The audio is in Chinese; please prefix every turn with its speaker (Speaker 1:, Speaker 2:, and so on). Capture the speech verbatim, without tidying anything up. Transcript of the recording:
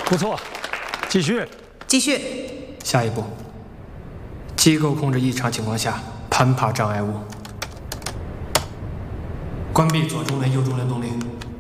Speaker 1: 不错，继续。
Speaker 2: 继续。
Speaker 3: 下一步，机构控制异常情况下攀爬障碍物。关闭左中轮、右中轮动力。